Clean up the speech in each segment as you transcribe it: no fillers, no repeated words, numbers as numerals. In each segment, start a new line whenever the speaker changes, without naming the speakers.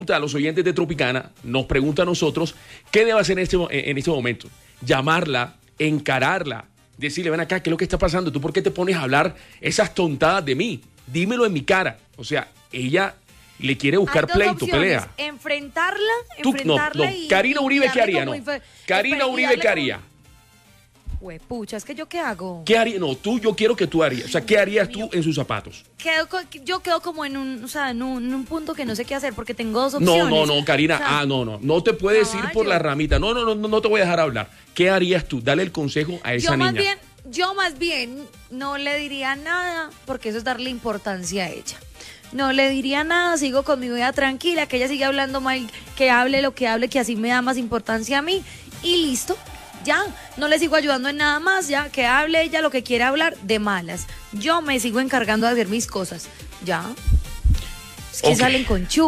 A los oyentes de Tropicana, nos pregunta a nosotros qué debe hacer en este momento. Llamarla, encararla, decirle, ven acá, ¿qué es lo que está pasando? ¿Tú por qué te pones a hablar esas tontadas de mí? Dímelo en mi cara. O sea, ella le quiere buscar pleito, pelea.
Enfrentarla
no.
y...
Karina Uribe, ¿qué haría? No. Karina Uribe, ¿qué haría?
Pucha, ¿es que yo qué hago?
¿Qué haría? No, yo quiero que tú harías. O sea, ¿qué harías tú en sus zapatos?
Yo quedo como en un punto que no sé qué hacer porque tengo dos opciones.
No, Karina. O sea, no te puedes ir por la ramita. No te voy a dejar hablar. ¿Qué harías tú? Dale el consejo a esa niña.
Yo más bien no le diría nada porque eso es darle importancia a ella. No le diría nada, sigo con mi vida tranquila, que ella sigue hablando mal, que hable lo que hable, que así me da más importancia a mí y listo. Ya, no le sigo ayudando en nada más, ya, que hable ella lo que quiera hablar de malas. Yo me sigo encargando de hacer mis cosas, ya. Es que salen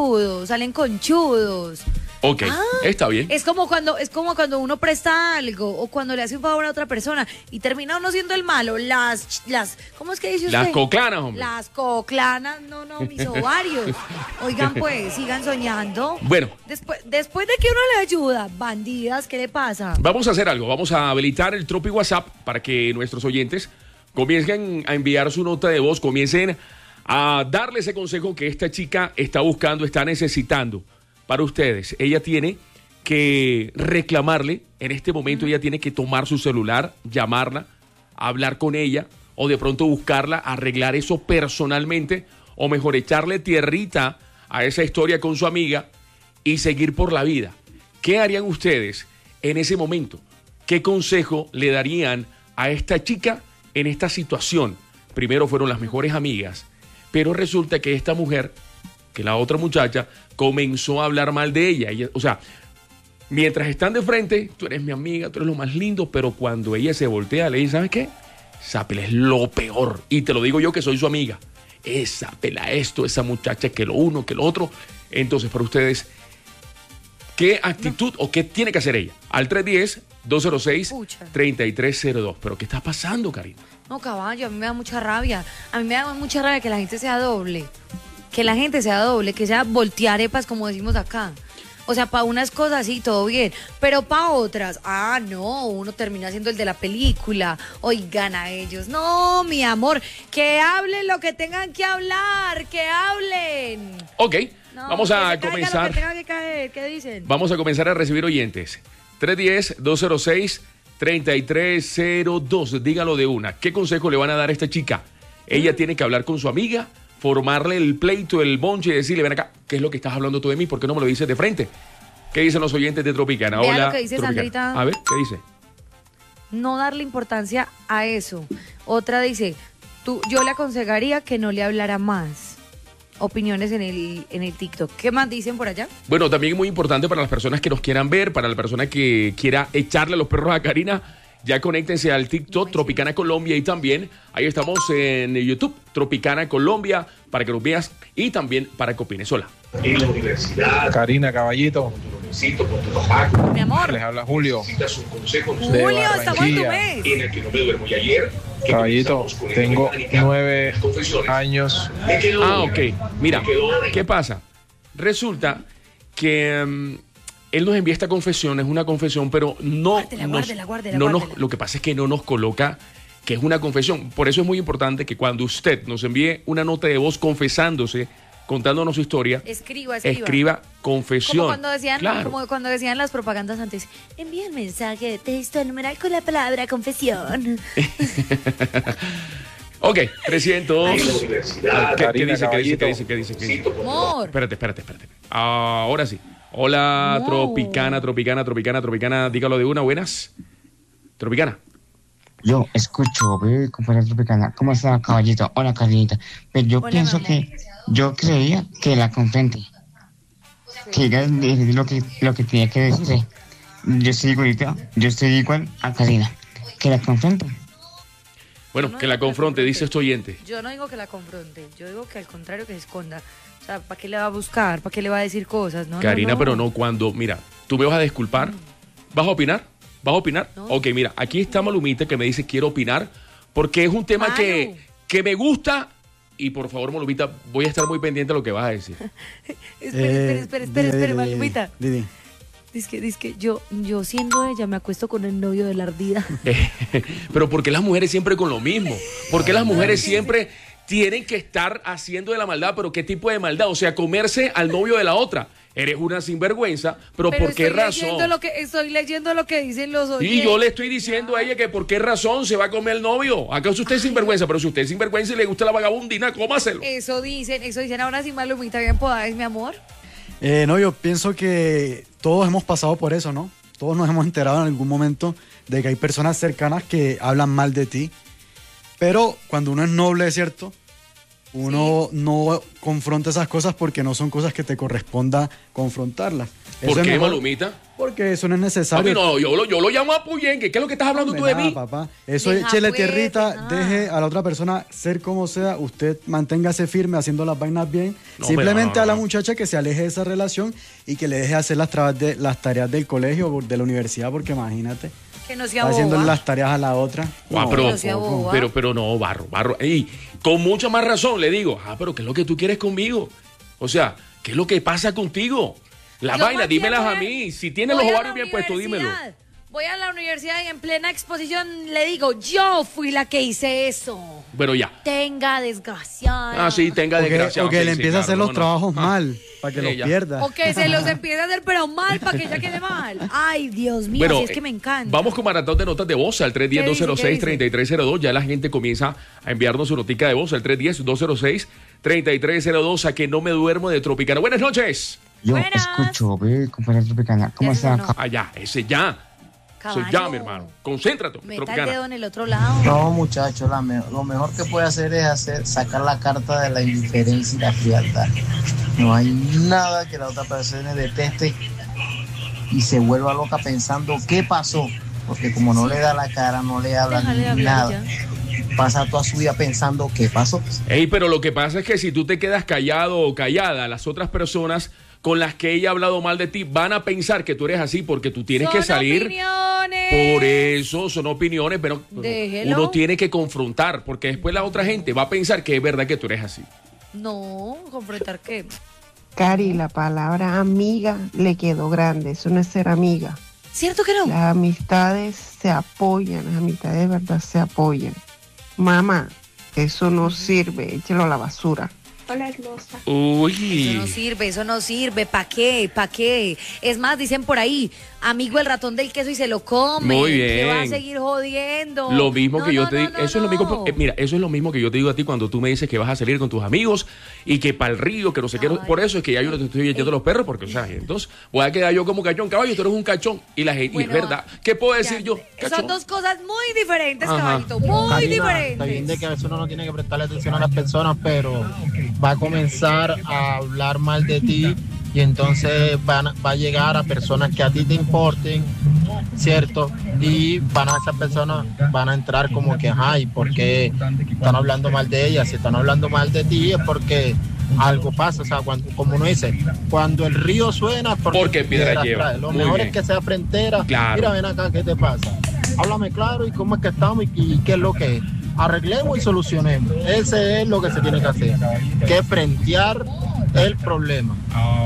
conchudos.
Ok, está bien.
Es como cuando uno presta algo o cuando le hace un favor a otra persona y termina uno siendo el malo. ¿Cómo es que dice usted?
Las coclanas, hombre.
Las coclanas, no, mis ovarios. Oigan, pues, sigan soñando.
Bueno.
Después de que uno le ayuda, bandidas, ¿qué le pasa?
Vamos a hacer algo, vamos a habilitar el Tropi WhatsApp para que nuestros oyentes comiencen a enviar su nota de voz, comiencen a darle ese consejo que esta chica está buscando, está necesitando. Para ustedes, ella tiene que reclamarle, en este momento ella tiene que tomar su celular, llamarla, hablar con ella, o de pronto buscarla, arreglar eso personalmente, o mejor echarle tierrita a esa historia con su amiga y seguir por la vida. ¿Qué harían ustedes en ese momento? ¿Qué consejo le darían a esta chica en esta situación? Primero fueron las mejores amigas, pero resulta que esta mujer, que la otra muchacha, comenzó a hablar mal de ella. O sea, mientras están de frente, tú eres mi amiga, tú eres lo más lindo, pero cuando ella se voltea, le dice, ¿sabes qué? Esa pela es lo peor. Y te lo digo yo que soy su amiga. Esa pela esto, esa muchacha que lo uno, que lo otro. Entonces, para ustedes, ¿qué actitud o qué tiene que hacer ella? Al 310-206-3302. ¿Pero qué está pasando, Karina?
No, caballo, a mí me da mucha rabia. A mí me da mucha rabia que la gente sea doble. Que la gente sea doble, que sea voltearepas, como decimos acá. O sea, para unas cosas sí, todo bien, pero para otras, no, uno termina siendo el de la película. Oigan a ellos. No, mi amor, que hablen lo que tengan que hablar, que hablen.
Ok,
no,
vamos a comenzar.
Lo que tenga que caer, ¿qué dicen?
Vamos a comenzar a recibir oyentes. 310-206-3302. Dígalo de una. ¿Qué consejo le van a dar a esta chica? Ella tiene que hablar con su amiga, formarle el pleito, el bonche y decirle, ven acá, ¿qué es lo que estás hablando tú de mí? ¿Por qué no me lo dices de frente? ¿Qué dicen los oyentes de Tropicana?
Vea
Hola,
lo que dice
Tropicana.
Sandrita.
A ver, ¿qué dice?
No darle importancia a eso. Otra dice, yo le aconsejaría que no le hablara más. Opiniones en el TikTok. ¿Qué más dicen por allá?
Bueno, también muy importante para las personas que nos quieran ver, para la persona que quiera echarle a los perros a Karina, ya conéctense al TikTok Tropicana Colombia y también ahí estamos en YouTube, Tropicana Colombia, para que nos veas y también para que opines. Hola.
En la universidad.
Karina, caballito.
Con tu papá.
Mi amor.
Les habla Julio.
Necesitas un consejo.
Julio, estamos en tu mes.
En el que no me duermo. Y ayer.
Caballito, tengo 9 años.
Ok. Mira, ¿qué pasa? Resulta que él nos envía esta confesión, es una confesión, pero guárdela. Lo que pasa es que no nos coloca que es una confesión. Por eso es muy importante que cuando usted nos envíe una nota de voz confesándose, contándonos su historia, escriba confesión.
Como cuando decían las propagandas antes, envía el mensaje de texto al numeral con la palabra confesión.
Ok, 300. ¿Qué dice?
Amor.
Espérate. Ahora sí. Hola, no. Tropicana, dígalo de una, buenas. Tropicana.
Yo escucho, compañera Tropicana. ¿Cómo está, caballito? Hola, Carlita. Pero yo pienso yo creía que la confronte. Que ella decir lo que tenía que decir. Yo estoy igual a Karina. Que la confronte.
Bueno, que la confronte, dice este oyente.
Yo no digo que la confronte, yo digo que al contrario que se esconda. O sea, ¿para qué le va a buscar? ¿Para qué le va a decir cosas?
Karina, pero no cuando, mira, tú me vas a disculpar. ¿Vas a opinar? No. Ok, mira, aquí está Malumita que me dice quiero opinar porque es un tema que me gusta y por favor, Malumita, voy a estar muy pendiente de lo que vas a decir.
Espera, Malumita.
Didi.
Dice que yo siendo ella me acuesto con el novio de la ardida.
Pero ¿por qué las mujeres siempre con lo mismo? ¿Por qué las mujeres siempre tienen que estar haciendo de la maldad? ¿Pero qué tipo de maldad? O sea, comerse al novio de la otra. Eres una sinvergüenza, pero ¿por qué razón?
Estoy leyendo lo que dicen los oyentes.
Y yo le estoy diciendo a ella que por qué razón se va a comer el novio. ¿Acaso usted es sinvergüenza? Pero si usted es sinvergüenza y le gusta la vagabundina, cómaselo.
Eso dicen. Ahora sí, Malumita, bien podada es mi amor.
No, yo pienso que todos hemos pasado por eso, ¿no? Todos nos hemos enterado en algún momento de que hay personas cercanas que hablan mal de ti. Pero cuando uno es noble, ¿cierto? Uno no confronta esas cosas porque no son cosas que te corresponda confrontarlas.
¿Por qué, Malumita?
Porque eso no es necesario.
Papi, no, yo lo llamo a Puyenque. ¿Qué es lo que estás hablando tú de mí?
Papá. Eso es échele tierrita, deje a la otra persona ser como sea, usted manténgase firme haciendo las vainas bien. Simplemente a la muchacha que se aleje de esa relación y que le deje hacer las tareas del colegio o de la universidad, porque imagínate.
Que no sea boba.
Haciendo las tareas a la otra.
Pero no, barro. Y con mucha más razón le digo, pero ¿qué es lo que tú quieres conmigo? O sea, ¿qué es lo que pasa contigo? La vaina, dímelas a mí. Si tienes los ovarios bien puestos, dímelo.
Voy a la universidad y en plena exposición le digo, yo fui la que hice eso.
Pero ya.
Tenga desgraciada.
Sí, tenga desgraciada.
O que le empiece a hacer los trabajos mal, para que los pierda.
O que se los empiece a hacer pero mal, para que ella quede mal. Ay, Dios mío,
bueno,
si es que me encanta.
Vamos con maratón de notas de voz al 310-206-3302. Ya la gente comienza a enviarnos su notica de voz al 310-206-3302 a que no me duermo de Tropicana. Buenas noches.
Yo escucho, compañera Tropicana. ¿Cómo está?
Allá, ese ya.
Caballo,
ya, mi hermano. Concéntrate.
Meta el dedo en el otro lado.
No, muchachos, lo mejor que puede hacer es sacar la carta de la indiferencia y la frialdad. No hay nada que la otra persona deteste y se vuelva loca pensando qué pasó. Porque como no le da la cara, no le habla nada. Pasa toda su vida pensando qué pasó.
Pero lo que pasa es que si tú te quedas callado o callada, las otras personas con las que ella ha hablado mal de ti van a pensar que tú eres así porque tú tienes que salir.
Opiniones.
Por eso son opiniones, pero uno tiene que confrontar porque después la otra gente va a pensar que es verdad que tú eres así.
No, ¿confrontar qué?
Cari, la palabra amiga le quedó grande, eso no es ser amiga.
¿Cierto que no?
Las amistades se apoyan, las amistades de verdad se apoyan. Mamá, eso no sirve, échelo a la basura.
Hola, hermosa.
Uy.
Eso no sirve. ¿Para qué? Es más, dicen por ahí, amigo el ratón del queso y se lo come.
Muy bien.
Que va a seguir jodiendo.
Lo mismo que yo te digo. Eso es lo mismo. Mira, eso es lo mismo que yo te digo a ti cuando tú me dices que vas a salir con tus amigos y que para el río, que no sé qué. Por eso es que ya yo no te estoy echando los perros, porque, o sea, entonces voy a quedar yo como cachón. Caballo, tú eres un cachón. Y la gente, y es verdad. ¿Qué puedo decir yo? Cachón.
Son dos cosas muy diferentes, caballito. Muy diferentes.
Está bien de que a veces uno no tiene que prestarle atención a las personas, pero va a comenzar a hablar mal de ti y entonces va a llegar a personas que a ti te importen, ¿cierto? Y esas personas van a entrar como que, ¿y por qué están hablando mal de ella? Si están hablando mal de ti es porque algo pasa, o sea, como uno dice, cuando el río suena,
porque piedra lleva.
Lo mejor es que sea frentera.
Claro.
Mira, ven acá, ¿qué te pasa? Háblame claro y cómo es que estamos y qué es lo que es. Arreglemos y solucionemos. Ese es lo que se tiene que hacer, que frentear el problema.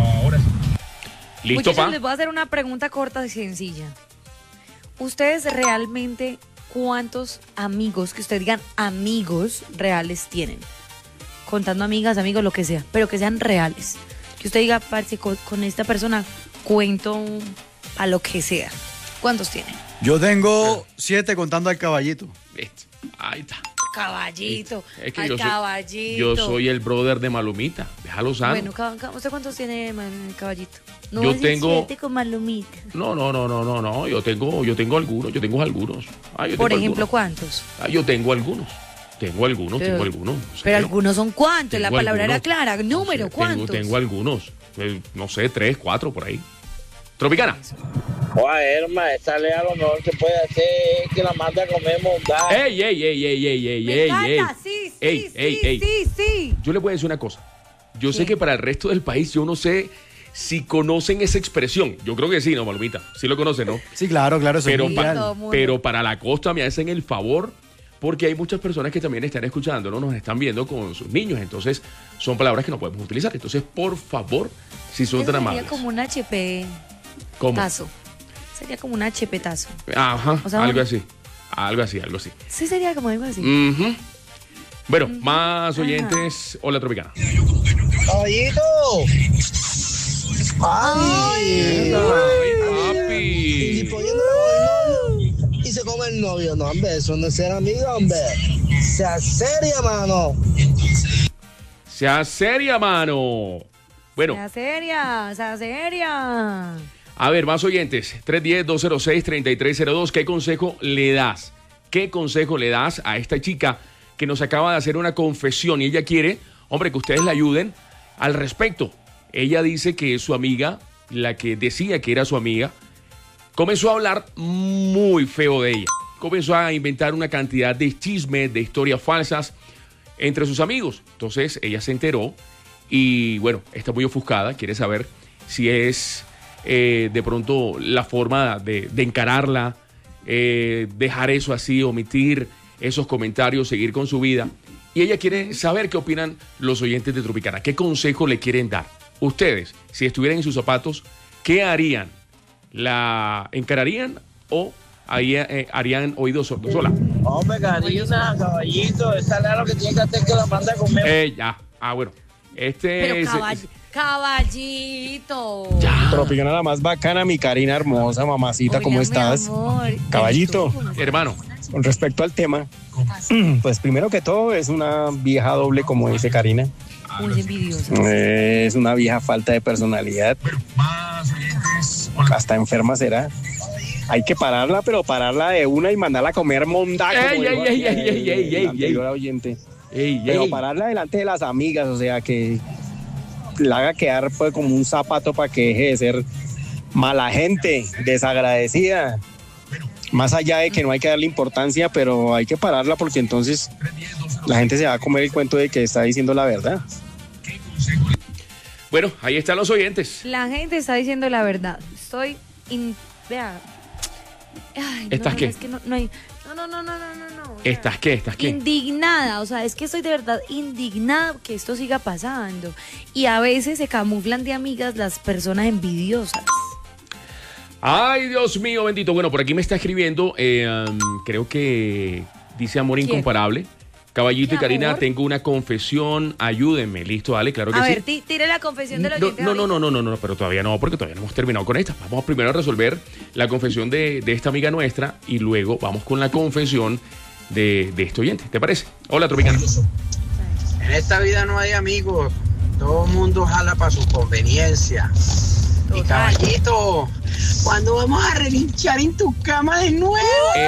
Listo,
Muchachos, les voy a hacer una pregunta corta y sencilla. ¿Ustedes realmente cuántos amigos, que ustedes digan amigos reales tienen? Contando amigas, amigos, lo que sea, pero que sean reales. Que usted diga, parce, con esta persona cuento a lo que sea. ¿Cuántos tienen?
Yo tengo 7 contando al caballito.
Ahí está.
Caballito,
Es que
caballito.
yo soy el brother de Malumita. Déjalo sano.
Bueno, ¿usted cuántos tiene, caballito? No,
yo tengo
7 con Malumita.
No. Yo tengo algunos.
Por ejemplo, ¿cuántos?
Yo tengo algunos. Tengo algunos.
Pero algunos son cuántos. La palabra
algunos.
era clara. Número, ¿cuántos?
Tengo algunos. No sé, 3, 4 por ahí. Tropicana.
Herma, esa lea lo mejor que puede hacer es que la manda a comer mondad.
¡Ey!
Me encanta, sí.
Yo le voy a decir una cosa. Yo sé que para el resto del país, yo no sé si conocen esa expresión. Yo creo que sí, ¿no, Malumita? Sí lo conocen, ¿no?
Sí, claro, eso
pero,
es mundial.
pero para la costa me hacen el favor, porque hay muchas personas que también están escuchando, ¿no? Nos están viendo con sus niños, entonces son palabras que no podemos utilizar. Entonces, por favor, si son
Eso
tan
sería
amables.
como un HP
¿Cómo?
tazo. Sería como un HP tazo.
Ajá,
O sea,
algo
bueno.
así. Algo así.
Sí, sería como algo así.
Ujú. Bueno, más oyentes. Hola, Tropicana.
Caballito.
Ay, papi.
Y poniéndole con el novio y se come el novio. No, hombre, eso no es ser amigo, hombre. Sea seria, mano.
Sea seria, mano. Bueno,
Sea seria.
a ver, más oyentes. 310-206-3302. ¿Qué consejo le das? ¿Qué consejo le das a esta chica que nos acaba de hacer una confesión y ella quiere, hombre, que ustedes la ayuden al respecto? Ella dice que su amiga, la que decía que era su amiga, comenzó a hablar muy feo de ella. Comenzó a inventar una cantidad de chismes, de historias falsas entre sus amigos. Entonces ella se enteró y bueno, está muy ofuscada, quiere saber si es de pronto la forma de encararla, dejar eso así, omitir esos comentarios, seguir con su vida. Y ella quiere saber qué opinan los oyentes de Tropicana, qué consejo le quieren dar. Ustedes, si estuvieran en sus zapatos, ¿qué harían? ¿La encararían o harían oídos sordos? Hola.
Hombre, Karina, caballito, esa es lo que tiene que hacer que la manda a comer.
Ya. Bueno.
Pero caballito.
Tropicana la más bacana, mi Karina hermosa, mamacita,
Hola,
¿cómo
mi
estás?
amor.
Caballito,
Hermano.
con respecto al tema, pues primero que todo es una vieja doble, como dice Karina.
Muy envidiosa.
Es una vieja falta de personalidad. Hasta enferma será. Hay que pararla, pero pararla de una y mandarla a comer mondaco. Oyente. Pero pararla delante de las amigas, o sea, que la haga quedar pues como un zapato para que deje de ser mala gente, desagradecida. Más allá de que no hay que darle importancia, pero hay que pararla porque entonces la gente se va a comer el cuento de que está diciendo la verdad.
Bueno, ahí están los oyentes.
La gente está diciendo la verdad. Vea. Ay,
¿Estás qué?
Es que no hay. No.
¿Estás qué?
Indignada, o sea, es que estoy de verdad indignada que esto siga pasando. Y a veces se camuflan de amigas las personas envidiosas.
Ay, Dios mío, bendito. Bueno, por aquí me está escribiendo, creo que dice amor incomparable. Caballito y Karina,
amor?
tengo una confesión, ayúdenme. Listo, dale, claro que
A
sí.
ver, tire la confesión de los oyentes.
No, pero todavía no, porque todavía no hemos terminado con esta. Vamos primero a resolver la confesión de esta amiga nuestra y luego vamos con la confesión de este oyente. ¿Te parece? Hola, Tropicana.
En esta vida no hay amigos, todo el mundo jala para su conveniencia. Y caballito, ¿cuándo vamos a relinchar en tu cama de nuevo?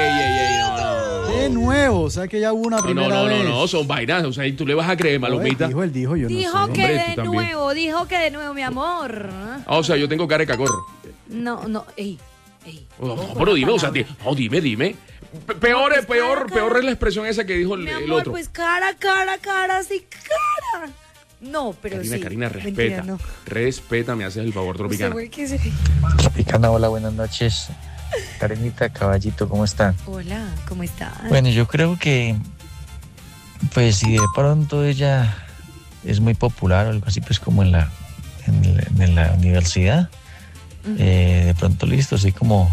No.
De nuevo, o sea que ya hubo una primera vez.
No, son vainas, o sea, y tú le vas a creer, Malomita.
Él dijo, yo
Dijo
no sé.
que
Hombre, tú
dijo que de nuevo, mi amor.
O sea, yo tengo cara de cacorro.
No, ey.
No, pero dime, o sea, dime. Peor es la expresión esa que dijo
Mi
el
amor,
otro.
pues cara, sí, cara. No, pero
Karina,
sí.
respeta.
Mentira, no.
Respeta, me haces el favor, Tropicana.
Tropicana, hola, buenas noches. Karenita, caballito, ¿cómo están?
Hola, ¿cómo estás?
Bueno, yo creo que, pues si de pronto ella es muy popular o algo así, pues como en la universidad, de pronto listo, así como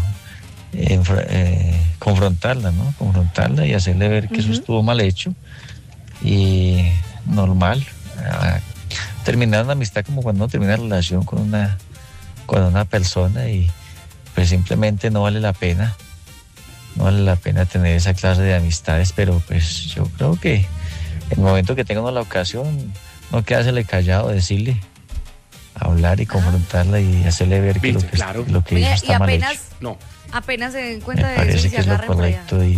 confrontarla, ¿no? Confrontarla y hacerle ver que eso estuvo mal hecho y normal. Terminar una amistad como cuando uno termina una relación con una persona y pues simplemente no vale la pena tener esa clase de amistades, pero pues yo creo que en el momento que tenga uno la ocasión, no quedársele callado, decirle, hablar y confrontarla y hacerle ver que lo que hizo está mal hecho.
Apenas se den cuenta de eso
Parece
y
que
se
es lo
agarren por allá.
correcto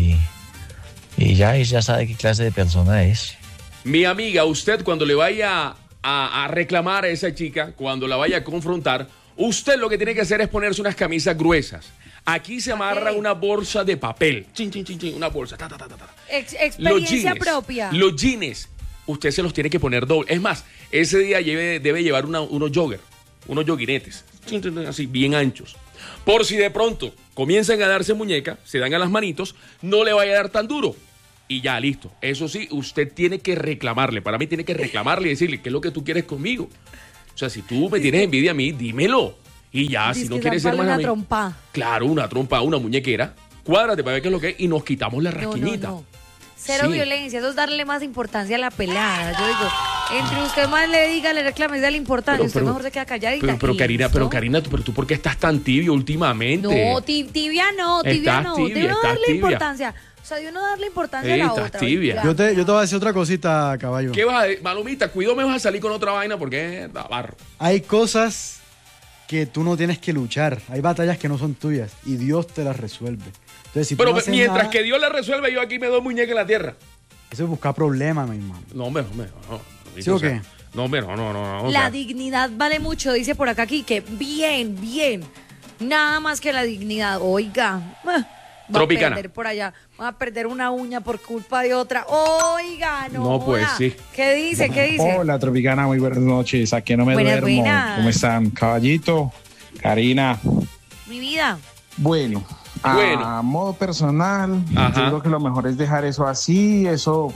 y ya sabe qué clase de persona es.
Mi amiga, usted cuando le vaya a reclamar a esa chica, cuando la vaya a confrontar, usted lo que tiene que hacer es ponerse unas camisas gruesas. Aquí se amarra una bolsa de papel. Chin, una bolsa.
Experiencia propia.
Los jeans, usted se los tiene que poner doble. Es más, ese día debe llevar unos joguinetes, así bien anchos. Por si de pronto comienzan a darse muñeca, se dan a las manitos, no le vaya a dar tan duro. y ya, listo. Eso sí, usted tiene que reclamarle. Para mí tiene que reclamarle y decirle qué es lo que tú quieres conmigo. O sea, si tú me tienes envidia a mí, dímelo. Y ya, si no quieres ser más
una
amigo.
trompa.
Claro, una trompa, una muñequera. Cuádrate para ver qué es lo que es y nos quitamos la rasquiñita.
No. Cero
Sí.
violencia, eso es darle más importancia a la pelada. Yo digo, entre usted más le diga, le reclame, de la importancia, usted mejor se queda calladita.
Pero Karina, pero tú ¿por qué estás tan tibio últimamente?
No, tibia no. De uno darle importancia. O sea, de uno darle importancia a la
estás
otra.
tibia.
Yo te voy a decir otra cosita, caballo.
¿Qué vas a decir? Malumita, cuidado, me vas a salir con otra vaina porque es barro.
Hay cosas que tú no tienes que luchar. Hay batallas que no son tuyas y Dios te las resuelve. Entonces, si tú
Pero
no haces
mientras
nada,
que Dios la resuelve, yo aquí me doy muñeca en la tierra.
eso es buscar problemas, mi hermano.
No, hombre, no.
¿Sí o qué?
No, hombre, no. o
La
sea,
dignidad vale mucho, dice por acá aquí, que bien. Nada más que la dignidad. Oiga, va
Tropicana.
a perder por allá, va a perder una uña por culpa de otra. Oiga, no.
No, pues
joda.
sí.
¿Qué dice?
Hola, Tropicana, muy buenas noches. Aquí no me
Buenas,
duermo.
buenas.
¿Cómo están? Caballito, Karina.
Mi vida.
Bueno, a modo personal,
Ajá.
yo creo que lo mejor es dejar eso así, eso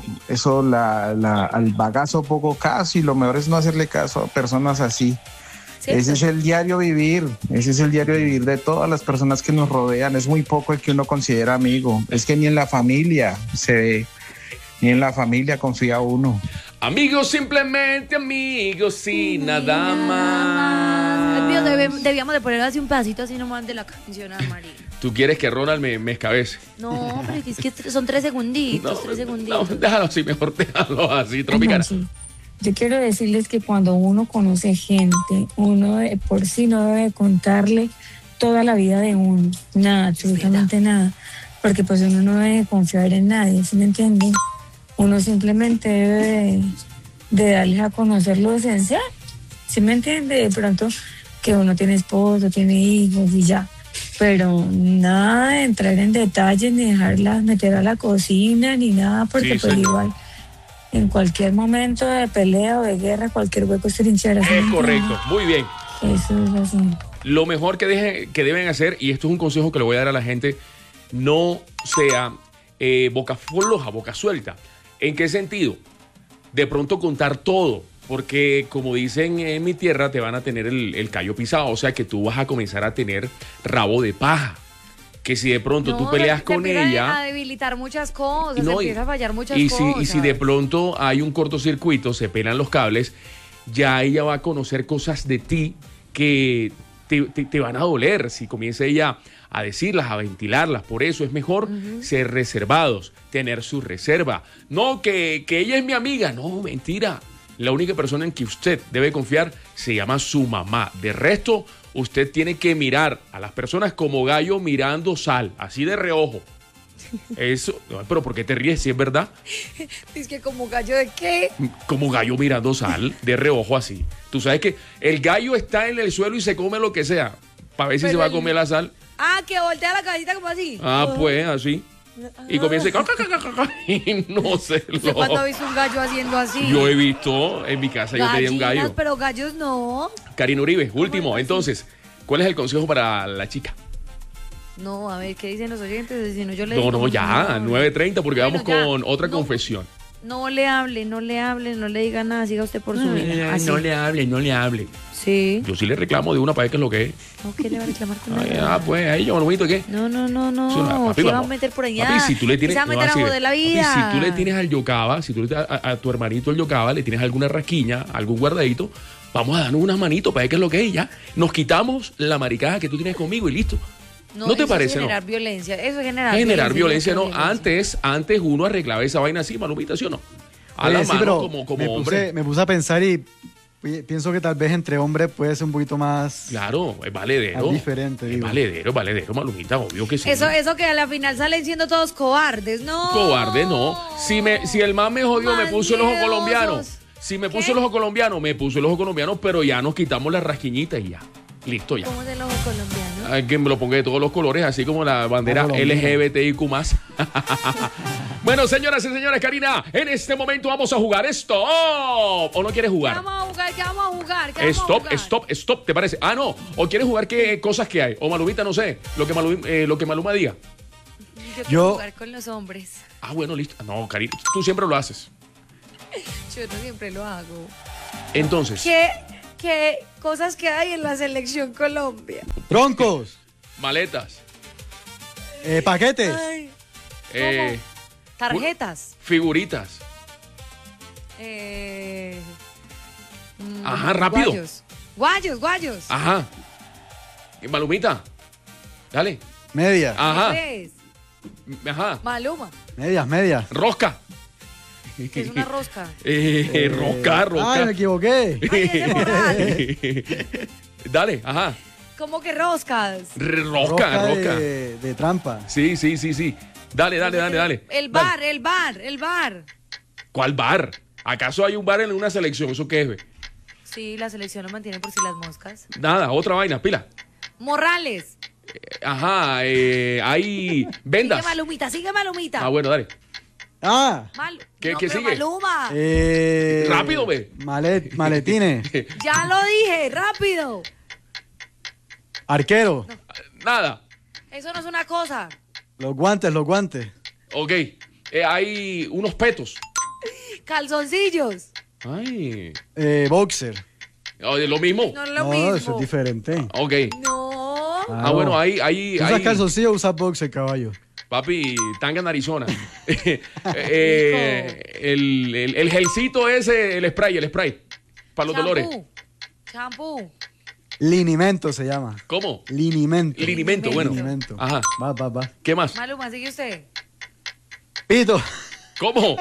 al bagazo poco caso, y lo mejor es no hacerle caso a personas así.
¿Cierto?
Ese es el diario vivir de todas las personas que nos rodean. Es muy poco el que uno considera amigo. Es que ni en la familia se ve, ni en la familia confía uno.
Amigos, simplemente amigos y nada más.
Debíamos de poner así un pedacito así nomás de la canción a María.
¿Tú quieres que Ronald me escabece?
No, pero es que son 3 segunditos, 3 segunditos.
No, déjalo así, mejor déjalo así, Tropicana.
No, sí. Yo quiero decirles que cuando uno conoce gente, uno de por sí no debe contarle toda la vida de uno, nada, absolutamente nada, porque pues uno no debe confiar en nadie, ¿sí me entienden? Uno simplemente debe de darles a conocer lo esencial, ¿sí me entiende? De pronto que uno tiene esposo, tiene hijos y ya, pero nada de entrar en detalles, ni dejarlas meter a la cocina, ni nada, porque pues igual en cualquier momento de pelea o de guerra, cualquier hueco es trinchera.
Es correcto, muy bien.
Eso es así.
Lo mejor que deben hacer, y esto es un consejo que le voy a dar a la gente, no sea boca floja, boca suelta. ¿En qué sentido? De pronto contar todo, porque como dicen en mi tierra, te van a tener el callo pisado, o sea que tú vas a comenzar a tener rabo de paja. Que si de pronto tú peleas con ella...
a debilitar muchas cosas,
no,
empieza a fallar muchas
y
cosas.
y si de pronto hay un cortocircuito, se pelan los cables, ya ella va a conocer cosas de ti que te van a doler. Si comienza ella a decirlas, a ventilarlas. Por eso es mejor ser reservados, tener su reserva. No, que ella es mi amiga. No, mentira. La única persona en que usted debe confiar se llama su mamá. De resto, usted tiene que mirar a las personas como gallo mirando sal, así de reojo. Eso, no, pero ¿por qué te ríes si es verdad?
Es que como gallo de qué.
Como gallo mirando sal, de reojo así. Tú sabes que el gallo está en el suelo y se come lo que sea, para ver si se va a comer la sal.
Ah, que voltea la cabecita como así.
Ah, pues así. Y comienza y no sé.
¿Usted cuándo ha visto un gallo haciendo así?
Yo he visto en mi casa, yo tenía un gallo.
Pero gallos no.
Karina Uribe, último. Entonces, ¿cuál es el consejo para la chica?
No, a ver, ¿qué dicen los oyentes? Si no, yo le
No,
digo,
no, ya, 9:30 porque
Bueno,
vamos
ya.
con otra confesión.
No le hable, no le diga nada, siga usted por su vida. Así.
No le hable.
Sí.
Yo sí le reclamo de una para ver qué es lo que es.
No, ¿qué le va a reclamar con
Ay,
nada?
pues, ahí yo, bonito, ¿qué?
No.
Papi,
¿Qué va a
vamos.
meter por allá?
Papi, si tú le tienes,
¿Qué se va a meter a joder la vida?
Papi, si tú le tienes al Yocaba, si tú le a tu hermanito el Yocaba, le tienes alguna rasquiña, algún guardadito, vamos a darnos unas manitos para ver qué es lo que es, ya. Nos quitamos la maricada que tú tienes conmigo y listo. ¿No te parece,
es generar violencia. Eso es generar
violencia, no. Antes uno arreglaba esa vaina así, Malumita, ¿sí o no? A la mano,
pero
como hombre.
Me puse a pensar y pienso que tal vez entre hombres puede ser un poquito más...
Claro, es valedero.
Más diferente, digo.
Valedero, Malumita, obvio que sí.
Eso que a la final salen siendo todos cobardes, ¿no?
Cobarde, no. Si el man me jodió, me puso el ojo colombiano. Si me puso el ojo colombiano, pero ya nos quitamos la rasquiñita y ya. Listo ya.
¿Cómo es el ojo colombiano?
Hay que me lo ponga de todos los colores, así como la bandera LGBTIQ+. Bueno, señoras y señores, Karina, en este momento vamos a jugar esto. ¿O no quieres jugar?
¿Qué vamos a jugar?
Stop, ¿te parece? Ah, no. ¿O quieres jugar qué cosas que hay? O Malumita, no sé, lo que Maluma diga.
Yo quiero jugar con los hombres.
Ah, bueno, listo. No, Karina, tú siempre lo haces.
Yo no siempre lo hago.
Entonces.
¿Qué cosas que hay en la selección Colombia?
Troncos.
Maletas.
Paquetes.
Ay, ¿cómo? Tarjetas.
Figuritas. Ajá, rápido.
Guayos.
Ajá. Malumita. Dale.
Medias.
Ajá.
¿Qué es?
Ajá.
Maluma.
Medias.
Rosca.
¿Qué es una rosca?
Rosca.
Ay, me equivoqué.
Ay, ese morral.
Dale, ajá.
¿Cómo que roscas?
Rosca.
De trampa.
Sí. Dale.
El bar.
¿Cuál bar? ¿Acaso hay un bar en una selección? ¿Eso qué es, ve?
Sí, la selección lo mantiene por si las moscas.
Nada, otra vaina, pila.
Morrales.
Ajá, hay vendas.
Sigue Malumita.
Ah, bueno, dale. ¿Qué sigue?
Maluma.
Rápido, ve.
Maletines.
Ya lo dije, rápido.
Arquero.
Nada.
Eso no es una cosa.
Los guantes.
Ok. Hay unos petos.
Calzoncillos.
Ay.
Boxer.
Lo mismo.
No es lo mismo.
Eso es diferente.
Ok.
No.
Bueno, ahí.
¿Usas calzoncillos o usas boxer, caballo?
Papi, tanga en Arizona. El gelcito ese, el spray. Para los dolores.
Champú.
Linimento se llama.
¿Cómo?
Linimento,
bueno.
Linimento.
Ajá.
Va.
¿Qué más?
Maluma, sigue usted.
Pito.
¿Cómo?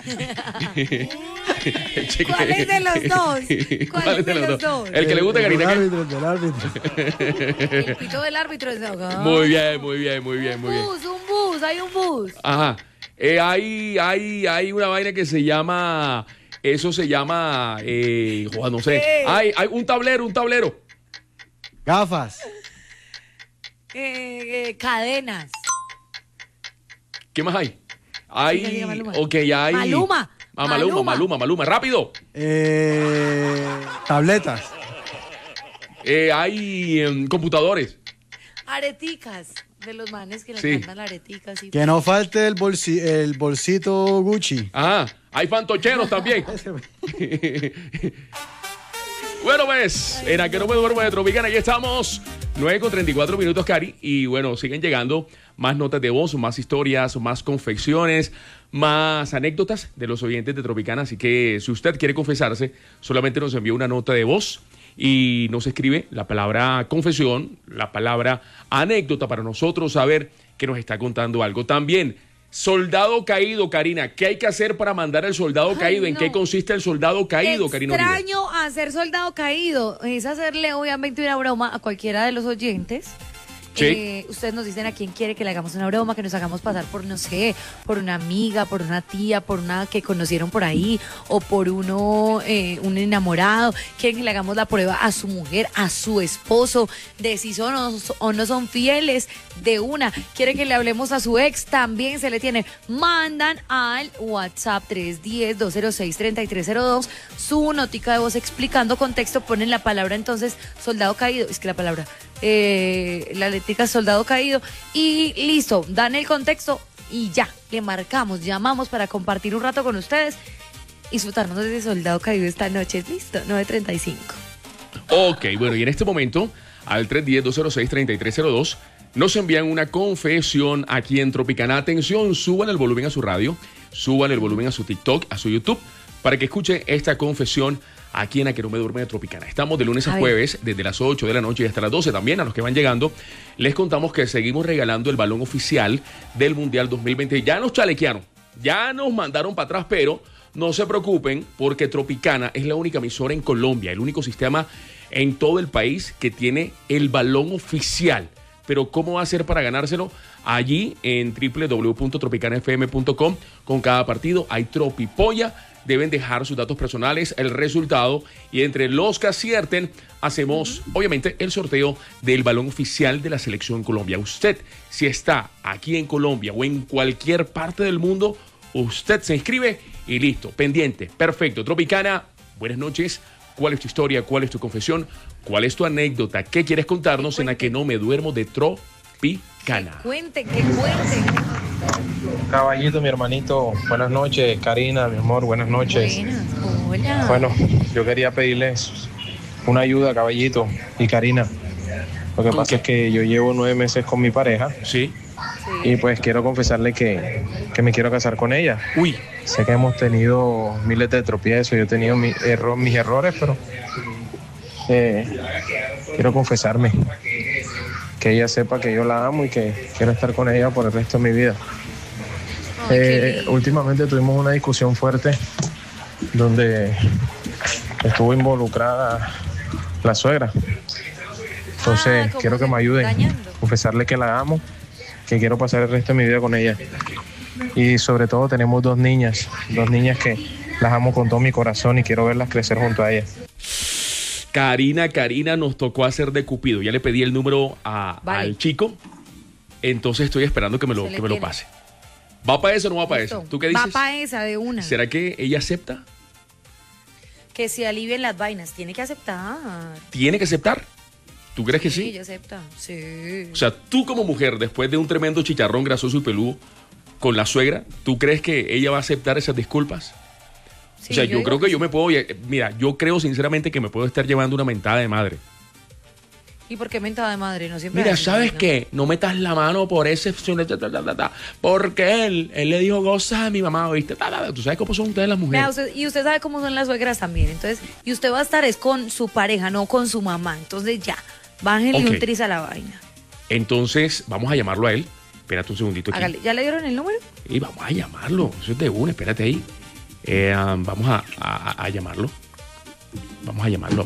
¿Cuál es de los dos?
¿Cuál es de los dos? El que le gusta a Karina.
Del árbitro.
El pito del árbitro es de acá.
Muy bien.
Hay un bus.
Ajá. Hay una vaina que se llama. Eso se llama. No sé. Hay un tablero.
Gafas.
Cadenas.
¿Qué más hay? Hay.
Maluma.
Maluma. Rápido.
Tabletas.
Hay computadores.
Areticas. De los manes que nos mandan areticas.
Que no falte el bolsito Gucci.
Ajá. Hay fantocheros también. Bueno, pues, en A Que No Me Duermo de Tropicana, aquí estamos. 9:34 Cari. Y bueno, siguen llegando más notas de voz, más historias, más confesiones, más anécdotas de los oyentes de Tropicana. Así que si usted quiere confesarse, solamente nos envía una nota de voz y nos escribe la palabra confesión, la palabra anécdota para nosotros saber que nos está contando algo. También, soldado caído, Karina. ¿Qué hay que hacer para mandar al soldado caído? ¿En qué consiste el soldado caído, Karina?
Extraño hacer soldado caído. Es hacerle obviamente una broma a cualquiera de los oyentes.
Sí.
Ustedes nos dicen a quién quiere que le hagamos una broma, que nos hagamos pasar por, no sé, por una amiga, por una tía, por una que conocieron por ahí, o por un enamorado. Quieren que le hagamos la prueba a su mujer, a su esposo, de si son o no son fieles, de una. Quieren que le hablemos a su ex, también se le tiene. Mandan al WhatsApp 310-206-3302 su notica de voz explicando contexto, ponen la palabra entonces soldado caído, es que la palabra... la letica soldado caído y listo, dan el contexto y ya, le marcamos, llamamos para compartir un rato con ustedes y disfrutarnos de ese soldado caído esta noche. Listo, 9:35.
Ok, bueno, y en este momento al 310-206-3302 nos envían una confesión aquí en Tropicana. Atención, suban el volumen a su radio, suban el volumen a su TikTok, a su YouTube, para que escuche esta confesión aquí en A Que No Me Duerme de Tropicana. Estamos de lunes a jueves, desde las 8 de la noche y hasta las 12 también. A los que van llegando, les contamos que seguimos regalando el balón oficial del Mundial 2020. Ya nos chalequearon, ya nos mandaron para atrás, pero no se preocupen porque Tropicana es la única emisora en Colombia, el único sistema en todo el país que tiene el balón oficial. Pero ¿cómo va a ser para ganárselo? Allí en www.tropicanafm.com, con cada partido hay tropipolla. Deben dejar sus datos personales, el resultado, y entre los que acierten hacemos obviamente el sorteo del balón oficial de la Selección Colombia. Usted, si está aquí en Colombia o en cualquier parte del mundo, usted se inscribe y listo, pendiente, perfecto. Tropicana, buenas noches. ¿Cuál es tu historia? ¿Cuál es tu confesión? ¿Cuál es tu anécdota? ¿Qué quieres contarnos en A Que No Me Duermo de Tropicana?
Que cuenten.
Caballito, mi hermanito, buenas noches. Karina, mi amor, buenas noches.
Hola.
Bueno, yo quería pedirles una ayuda, Caballito y Karina. Lo que pasa es que yo llevo 9 meses con mi pareja.
Sí.
Y pues quiero confesarle que me quiero casar con ella.
Uy.
Sé que hemos tenido miles de tropiezos, yo he tenido mis errores, pero quiero confesarme. Que ella sepa que yo la amo y que quiero estar con ella por el resto de mi vida. Últimamente tuvimos una discusión fuerte donde estuvo involucrada la suegra. Entonces quiero que me ayuden, confesarle que la amo, que quiero pasar el resto de mi vida con ella. Y sobre todo tenemos 2 niñas que las amo con todo mi corazón y quiero verlas crecer junto a ella.
Karina, nos tocó hacer de Cupido. Ya le pedí el número al chico, entonces estoy esperando que me lo pase. ¿Va para eso o no va para eso? ¿Tú qué dices?
Va para esa de una.
¿Será que ella acepta?
Que se alivien las vainas. Tiene que aceptar.
¿Tiene que aceptar? ¿Tú crees que sí?
Sí, ella acepta. Sí.
O sea, tú como mujer, después de un tremendo chicharrón grasoso y peludo con la suegra, ¿tú crees que ella va a aceptar esas disculpas?
Sí,
o sea, yo creo que yo me puedo... Mira, yo creo sinceramente que me puedo estar llevando una mentada de madre.
¿Y por qué mentada de madre? No siempre.
Mira, ¿sabes qué? No metas la mano por ese... Porque él le dijo cosas a mi mamá, ¿viste? ¿Tú sabes cómo son ustedes las mujeres?
Vea, y usted sabe cómo son las suegras también. Entonces, y usted va a estar es con su pareja, no con su mamá. Entonces ya, bájenle un tris a la vaina.
Entonces, vamos a llamarlo a él. Espérate un segundito aquí.
Hágale. ¿Ya le dieron el número?
Y vamos a llamarlo. Eso es de una, espérate ahí. Vamos a llamarlo. Vamos a llamarlo.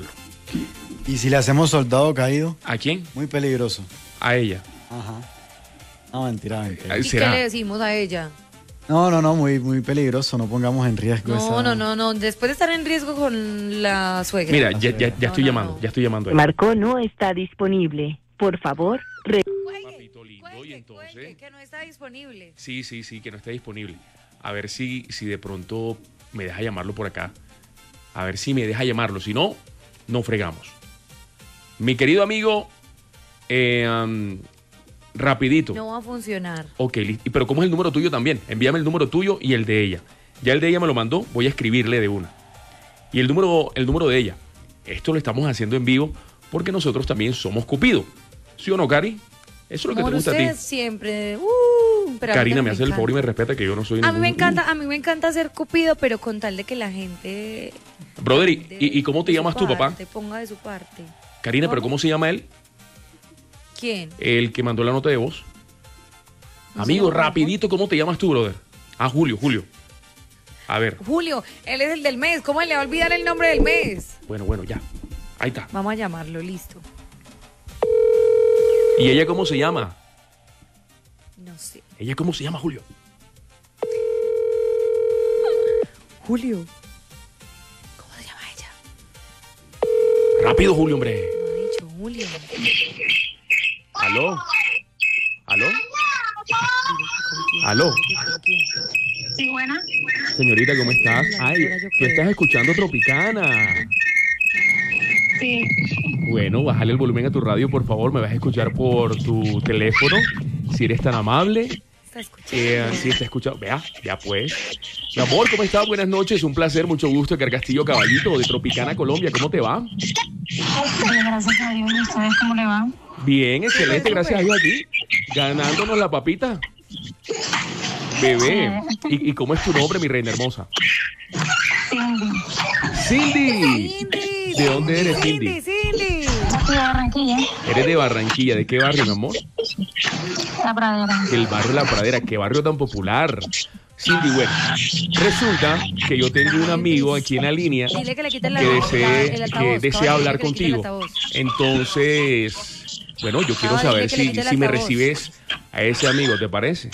¿Y si le hacemos soldado caído?
¿A quién?
Muy peligroso.
A ella.
Ajá. No, mentira.
¿Y qué le decimos a ella?
No, muy peligroso. No pongamos en riesgo
No. Después de estar en riesgo con la suegra.
Mira, ya estoy llamando. Ya estoy llamando a ella.
Marco no está disponible. Por favor,
Papito lindo, y entonces...
Que no está disponible.
Sí, que no está disponible. A ver si de pronto me deja llamarlo por acá. A ver si me deja llamarlo. Si no, no fregamos. Mi querido amigo, rapidito.
No va a funcionar.
Ok, pero ¿cómo es el número tuyo también? Envíame el número tuyo y el de ella. Ya el de ella me lo mandó, voy a escribirle de una. Y el número de ella. Esto lo estamos haciendo en vivo porque nosotros también somos Cupido. ¿Sí o no, Cari? Eso es lo que te gusta a ti.
Siempre.
Karina, me hace el favor y me respeta que yo no soy
a mí me encanta ser Cupido, pero con tal de que la gente...
Brother, ¿y cómo te llamas tu papá?
Te ponga de su parte.
Karina, ¿pero cómo se llama él?
¿Quién?
El que mandó la nota de voz. Amigo, rapidito, ¿cómo te llamas tú, brother? Julio. A ver.
Julio, él es el del mes. ¿Cómo le va a olvidar el nombre del mes?
Bueno, ya. Ahí está.
Vamos a llamarlo, listo.
¿Y ella cómo se llama?
No sé.
¿Ella cómo se llama, Julio?
Julio. ¿Cómo se llama ella?
Rápido, Julio, hombre.
No ha dicho Julio.
¿Aló?
Sí, buena.
Señorita, ¿cómo estás? Ay, tú estás escuchando Tropicana.
Sí.
Bueno, bájale el volumen a tu radio, por favor. Me vas a escuchar por tu teléfono, si eres tan amable. Sí, está escuchando. Vea, ya pues. Mi amor, ¿cómo estás? Buenas noches, un placer, mucho gusto. Edgar Castillo Caballito, de Tropicana, Colombia. ¿Cómo te va?
Gracias a Dios. ¿Y ustedes cómo le va?
Bien, excelente, gracias a Dios aquí. Ganándonos la papita. Bebé. ¿Y cómo es tu nombre, mi reina hermosa? Cindy. ¿De dónde eres, Cindy?
Cindy. De Barranquilla.
¿Eres de Barranquilla? ¿De qué barrio, mi amor?
La Pradera.
El barrio La Pradera. ¿Qué barrio tan popular? Cindy, bueno, resulta que yo tengo un amigo aquí en la línea que desea hablar contigo. Entonces, bueno, yo quiero saber si me recibes a ese amigo, ¿te parece?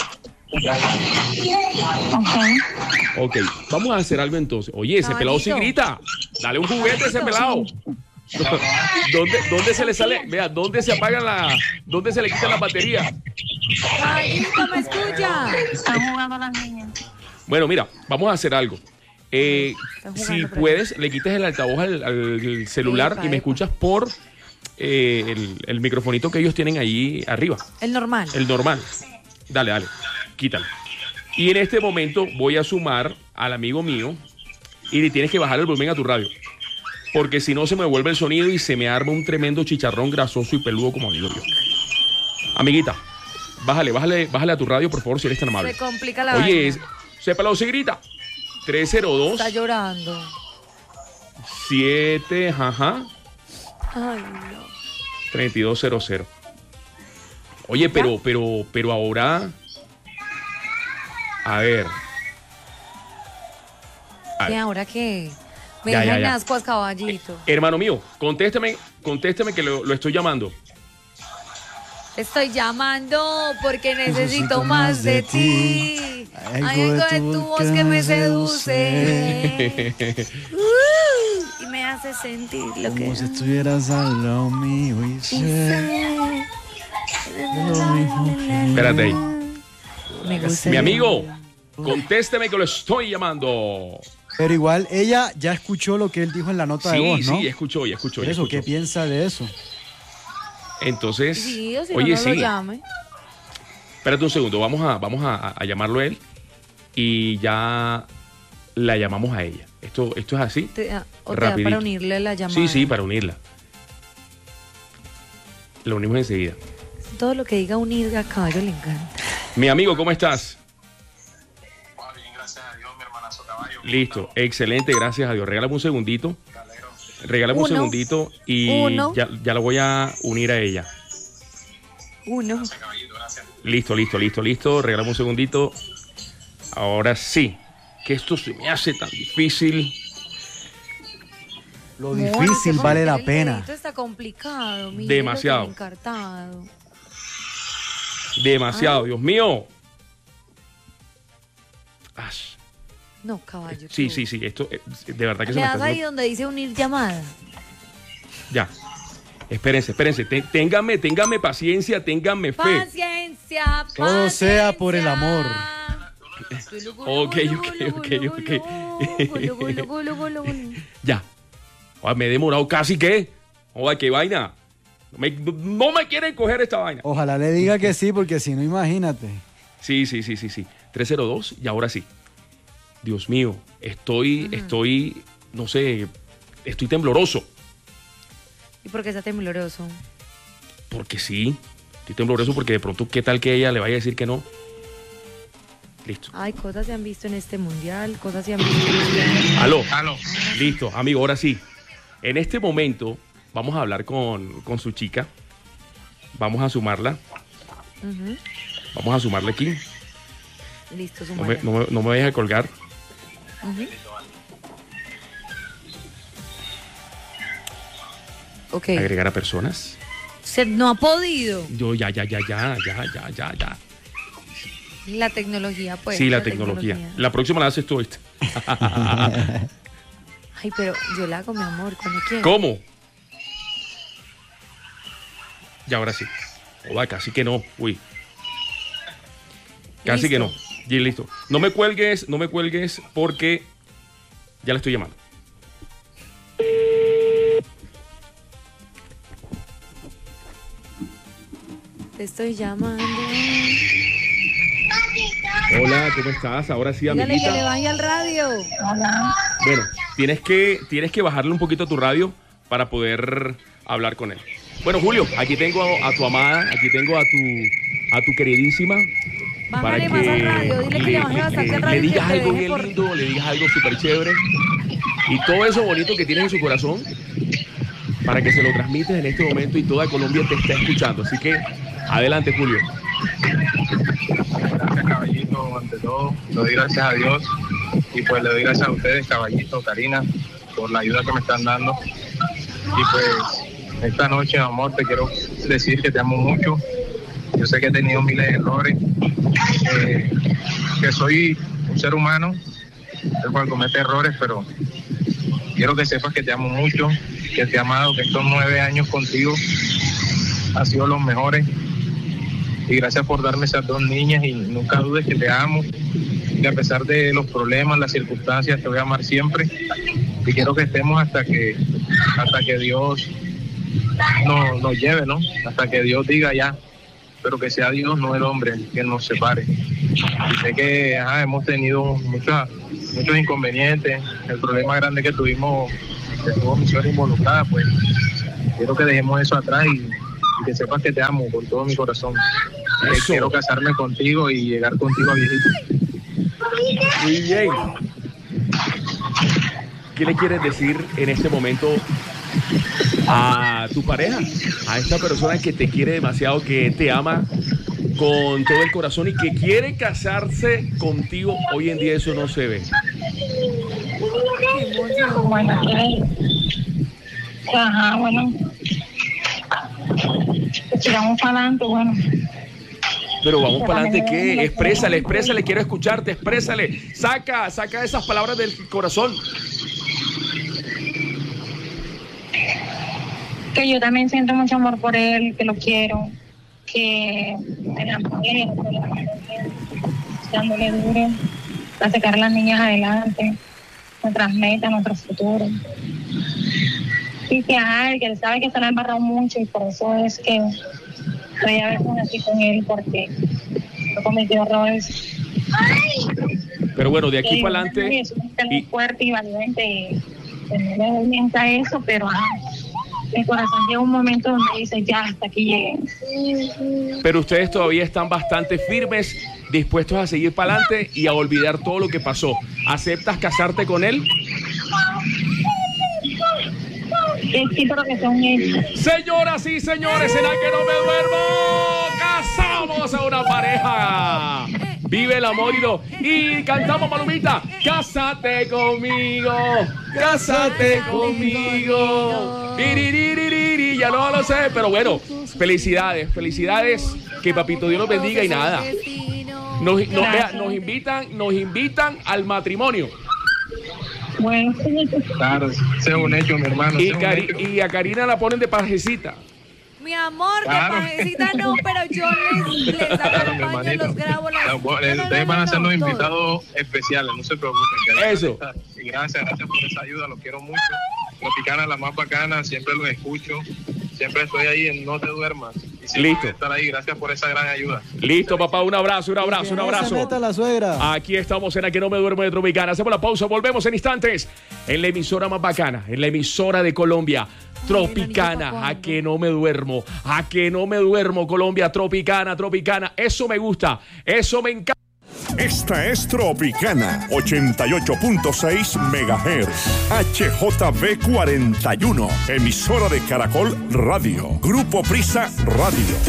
Ok, vamos a hacer algo entonces. Oye, ese pelado sí grita. Dale un juguete a ese pelado. ¿Dónde se le sale? Vea, ¿dónde se apaga dónde se le quita la batería?
Ay, ¿me escucha?
Están jugando las niñas.
Bueno, mira, vamos a hacer algo. Si puedes, le quites el altavoz al celular y me escuchas por el microfonito que ellos tienen ahí arriba.
El normal.
El normal. Dale. quítalo. Y en este momento voy a sumar al amigo mío y le tienes que bajar el volumen a tu radio. Porque si no se me vuelve el sonido y se me arma un tremendo chicharrón grasoso y peludo, como digo yo. Amiguita, bájale a tu radio, por favor, si eres tan amable.
Se complica la
Oye,
vaina.
sépalo, se grita. 302.
Está llorando.
7, ajá.
Ay, no.
3200. Oye, pero ahora. A ver.
¿Qué ahora qué? Me
Ya,
dejan
ya.
ascuas, caballito.
Hermano mío, contésteme que lo estoy llamando.
Estoy llamando porque necesito más de ti. Hay algo de tu voz que me seduce. Y me hace sentir lo que...
Como si estuvieras al lado mío y sé.
Espérate ahí.
Me gusta.
Mi amigo, contésteme que lo estoy llamando.
Pero igual ella ya escuchó lo que él dijo en la nota de voz, ¿no?
Sí, escuchó.
Eso, ¿qué piensa de eso?
Entonces,
Sí, o si
oye,
no lo llame.
Espérate un segundo, vamos a llamarlo a él y ya la llamamos a ella. Esto es así.
O te da
rapidito.
para unirle la llamada.
Sí, para unirla. Lo unimos enseguida.
Todo lo que diga unir a caballo le encanta.
Mi amigo, ¿cómo estás? Listo, excelente, gracias a Dios. Regálame un segundito. Regálame un segundito y ya lo voy a unir a ella.
Uno.
Listo. Regálame un segundito. Ahora sí, que esto se me hace tan difícil.
Lo difícil vale la pena.
Esto está complicado. Mire,
Demasiado.
lo que me he encartado.
Demasiado, Dios mío.
No, caballo.
Sí, esto de verdad que se
¿Le
me
das
está
ahí
haciendo...
donde dice unir llamada?
Ya. Espérense. Ténganme paciencia, ténganme fe.
Paciencia.
Todo sea por el amor.
Ok. Ya. Me he demorado casi que. Oye, qué vaina. No me quieren coger esta vaina.
Ojalá le diga que sí, porque si no, imagínate.
Sí. 302 y ahora sí. Dios mío, estoy, no sé, estoy tembloroso.
¿Y por qué está tembloroso?
Porque sí, estoy tembloroso porque de pronto, ¿qué tal que ella le vaya a decir que no? Listo.
Ay, cosas se han visto en este mundial, cosas se han visto en este...
Aló. Listo, amigo, ahora sí. En este momento vamos a hablar con su chica. Vamos a sumarla. Vamos a sumarla aquí.
Listo,
No me vayas a colgar.
Okay.
Agregar a personas.
Se no ha podido.
Yo ya.
La tecnología, pues.
Sí, la tecnología. La próxima la haces tú, ¿viste?
Ay, pero yo la hago, mi amor, cuando quieras.
¿Cómo? Y ahora sí. Oda, casi que no. Uy. Casi que no. Y listo. No me cuelgues porque ya la estoy llamando.
Te estoy llamando.
Hola, ¿cómo estás? Ahora sí, amiguita.
Dígale que le baje al radio. Hola.
Bueno, tienes que bajarle un poquito a tu radio para poder hablar con él. Bueno, Julio, aquí tengo a tu amada, aquí tengo a tu queridísima.
Bájale más al radio, dile que le baje bastante al radio.
Le digas
que te
algo
deje
bien lindo, le digas algo súper chévere. Y todo eso bonito que tienes en su corazón, para que se lo transmites en este momento y toda Colombia te está escuchando. Así que, adelante, Julio.
Gracias, caballito, ante todo, le doy gracias a Dios y pues le doy gracias a ustedes, caballito, Karina, por la ayuda que me están dando. Y pues esta noche, amor, te quiero decir que te amo mucho. Yo sé que he tenido miles de errores, que soy un ser humano, el cual comete errores, pero quiero que sepas que te amo mucho, que te he amado, que estos 9 años contigo han sido los mejores. Y gracias por darme esas 2 niñas y nunca dudes que te amo. Y a pesar de los problemas, las circunstancias, te voy a amar siempre. Y quiero que estemos hasta que Dios nos lleve, ¿no? Hasta que Dios diga ya. Pero que sea Dios, no el hombre, que nos separe. sé que hemos tenido muchos inconvenientes. El problema grande que tuvimos, que tuvo mi suegra involucrada, pues quiero que dejemos eso atrás y que sepas que te amo con todo mi corazón. Quiero casarme contigo y llegar contigo a viejito.
Muy bien. ¿Qué le quieres decir en este momento a tu pareja? A esta persona que te quiere demasiado, que te ama con todo el corazón y que quiere casarse contigo. Hoy en día eso no se ve.
Bueno, bueno. Tiramos para adelante, bueno.
Pero vamos para adelante, ¿qué? Exprésale, quiero escucharte, exprésale. Saca esas palabras del corazón.
Que yo también siento mucho amor por él, que lo quiero, que me enamoré, dándole duro, para sacar a las niñas adelante, nuestras metas, nuestro futuro. Y que él sabe que se le ha embarrado mucho y por eso es que estoy a veces así con él, porque no cometió errores.
Pero bueno, de aquí para adelante.
Es muy fuerte y valiente y no le mienta eso, pero el corazón llega un momento donde dice, ya, hasta aquí llegué.
Pero ustedes todavía están bastante firmes, dispuestos a seguir para adelante y a olvidar todo lo que pasó. ¿Aceptas casarte con él?
Sí, pero que sea un hecho.
Señoras y señores, ¿será que no me duermo? ¡Casamos a una pareja! Vive el amor y cantamos, Palomita. Cásate conmigo, cásate conmigo. Ya no lo sé, pero bueno, felicidades. Que Papito Dios los bendiga y nada. Nos invitan al matrimonio.
Bueno,
claro, sea un hecho, mi hermano.
Y a Karina la ponen de pajecita.
Mi amor,
Claro.
de pajecita no, pero yo les saco el baño, los grabo.
Ustedes van a ser los invitados especiales, no se preocupen.
Eso.
Y gracias por esa ayuda, los quiero mucho. Tropicana, la más bacana, siempre los escucho, siempre estoy ahí en No Te Duermas. Y siempre
Listo.
voy a estar ahí, gracias por esa gran ayuda.
Listo, papá, un abrazo.
Se meta la suegra.
Aquí estamos en A Que No Me Duermo de Tropicana. Hacemos la pausa, volvemos en instantes en la emisora más bacana, en la emisora de Colombia, Tropicana. A Que No Me Duermo, A Que No Me Duermo, Colombia, Tropicana. Eso me gusta, eso me encanta.
Esta es Tropicana 88.6 MHz HJB 41, emisora de Caracol Radio, Grupo Prisa Radio.